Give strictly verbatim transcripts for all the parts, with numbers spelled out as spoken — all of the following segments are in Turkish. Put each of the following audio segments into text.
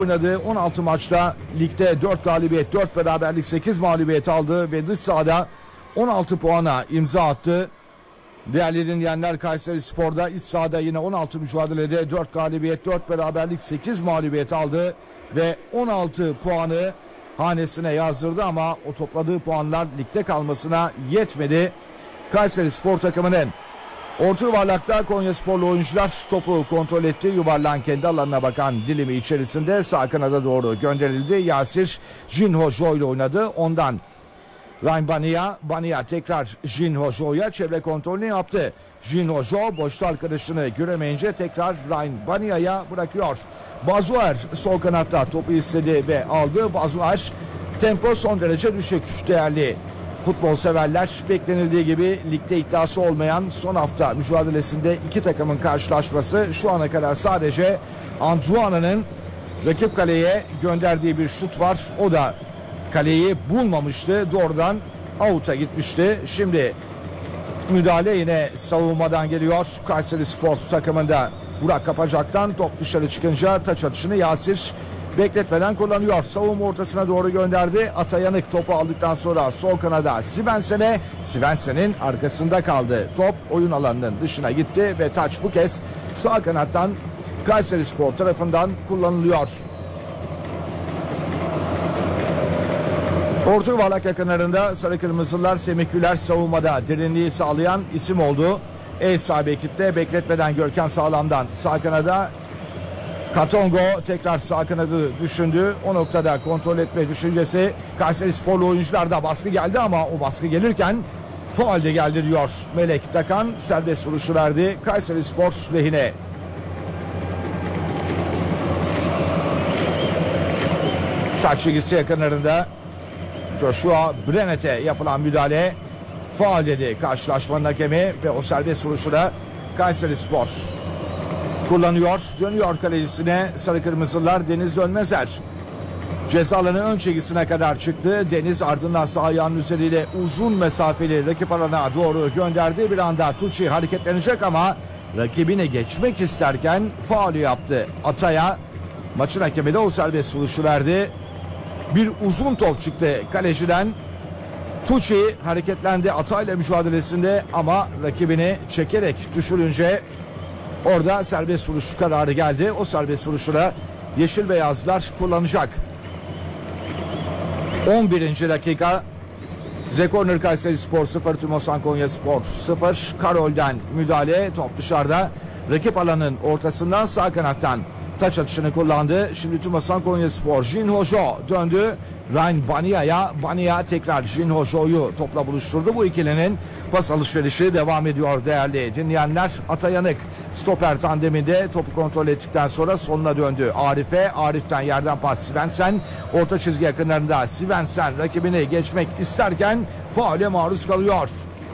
oynadığı on altı maçta ligde dört galibiyet, dört beraberlik, sekiz mağlubiyet aldı ve dış sahada on altı puana imza attı. Değerli dinleyenler, Kayserispor'da iç sahada yine on altı mücadelede dört galibiyet, dört beraberlik, sekiz mağlubiyet aldı ve on altı puanı hanesine yazdırdı ama o topladığı puanlar ligde kalmasına yetmedi. Kayserispor takımının orta yuvarlakta Konyasporlu oyuncular topu kontrol etti. Yuvarlağın kendi alanına bakan dilimi içerisinde sağ kanada doğru gönderildi. Yasir Jinho ile oynadı. Ondan Ryan Bania, Bania tekrar Jinho'ya çevre kontrolünü yaptı. Jinho boşta arkadaşını göremeyince tekrar Ryan Bania'ya bırakıyor. Bazuer sol kanatta topu istedi ve aldı. Bazuer tempo son derece düşük değerli futbol severler. Beklenildiği gibi ligde iddiası olmayan son hafta mücadelesinde iki takımın karşılaşması, şu ana kadar sadece Anzuana'nın rakip kaleye gönderdiği bir şut var. O da kaleyi bulmamıştı. Doğrudan out'a gitmişti. Şimdi müdahale yine savunmadan geliyor. Kayserispor takımında Burak Kapacak'tan top dışarı çıkınca taç atışını Yasir bekletmeden kullanıyor. Savunma ortasına doğru gönderdi. Atayanık topu aldıktan sonra sol kanada Svensen'e. Svensen'in arkasında kaldı. Top oyun alanının dışına gitti ve taç bu kez sağ kanattan Kayserispor tarafından kullanılıyor. Orta yuvarlak yakınlarında sarı kırmızılar Semih Güler savunmada derinliği sağlayan isim oldu. Ev sahibi ekiple bekletmeden Görkem Sağlam'dan sağ kanada Katongo tekrar sağ kanadı düşündü. O noktada kontrol etme düşüncesi Kayserisporlu oyuncularda baskı geldi ama o baskı gelirken faul de geldi diyor. Melek Takan serbest vuruşu verdi Kayserispor lehine. Taç çizgisi yakınlarında Joshua Brennett'e yapılan müdahale faul dedi karşılaşmanın hakemi ve o serbest vuruşu da Kayserispor kullanıyor. Dönüyor kalecisine sarı kırmızılar Deniz Dönmezer. Ceza alanı ön çizgisine kadar çıktı. Deniz ardından sağ ayağının üzeriyle uzun mesafeli rakip alana doğru gönderdi. Bir anda Tucci hareketlenecek ama rakibini geçmek isterken faulü yaptı. Atay'a maçın hakemi de o serbest vuruşu verdi. Bir uzun top çıktı kaleciden. Tucci hareketlendi Atay'la mücadelesinde ama rakibini çekerek düşürünce orada serbest vuruş kararı geldi. O serbest vuruşu da yeşil beyazlar kullanacak. on birinci dakika. Zekorner Kayserispor sıfır, Tümosan Konyaspor sıfır. Karol'den müdahale, top dışarıda. Rakip alanın ortasından sağ kanattan taç atışını kullandı. Şimdi Tümosan Konyaspor Jinho döndü. Ryan Bania'ya. Bania tekrar Jinho'yu topla buluşturdu. Bu ikilinin pas alışverişi devam ediyor değerli dinleyenler. Atayanık stoper tandeminde topu kontrol ettikten sonra sonuna döndü. Arif'e. Arif'ten yerden pas Svensen. Orta çizgi yakınlarında Svensen rakibini geçmek isterken faule maruz kalıyor.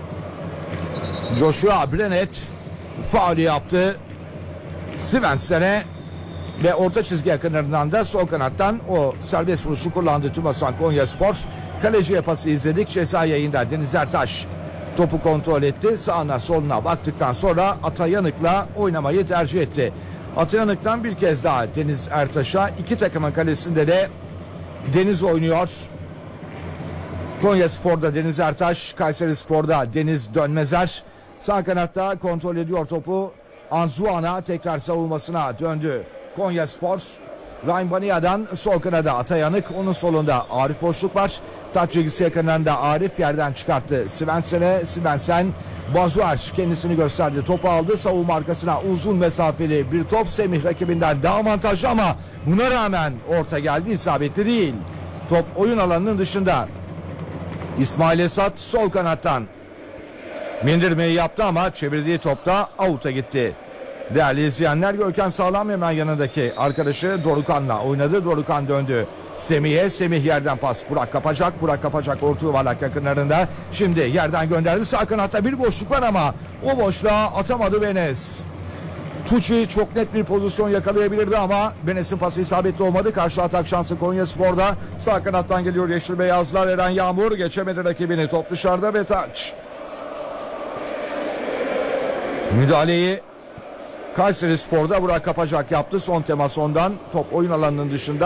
Joshua Brennett faulü yaptı Svensen'e. Ve orta çizgi yakınlarından da sol kanattan o serbest vuruşu kullandı Tümosan Konyaspor. Kaleciye pası izledik. Ceza yayında Deniz Ertaş topu kontrol etti. Sağına soluna baktıktan sonra Atayanık'la oynamayı tercih etti. Atayanık'tan bir kez daha Deniz Ertaş'a, iki takımın kalesinde de Deniz oynuyor. Konyaspor'da Deniz Ertaş, Kayserispor'da Deniz Dönmezer. Sağ kanatta kontrol ediyor topu. Anzuana tekrar savunmasına döndü. Konyaspor Ryan Bania'dan sol kanada Atayanık, onun solunda Arif boşluk var. Taç çizgisi yakınlarında Arif yerden çıkarttı Svensen'e. Svensen Bazuer kendisini gösterdi. Topu aldı. Savunma arkasına uzun mesafeli bir top. Semih rakibinden daha avantajlı ama buna rağmen orta geldi. İsabetli değil. Top oyun alanının dışında. İsmail Esat sol kanattan mindirmeyi yaptı ama çevirdiği topta out'a gitti. Değerli izleyenler, Görkem Sağlam hemen yanındaki arkadaşı Dorukan'la oynadı. Dorukan döndü Semih'e. Semih yerden pas Burak Kapacak. Burak Kapacak orta yuvarlak yakınlarında. Şimdi yerden gönderdi. Sağ kanatta bir boşluk var ama o boşluğa atamadı Benes. Tucci çok net bir pozisyon yakalayabilirdi ama Benes'in pası isabetli olmadı. Karşı atak şansı Konyaspor'da. Sağ kanattan geliyor yeşil beyazlar. Eren Yağmur geçemedi rakibini. Top dışarıda ve taç. Müdahaleyi Kayseri Spor'da Burak Kapacak yaptı. Son temas ondan. Top oyun alanının dışında.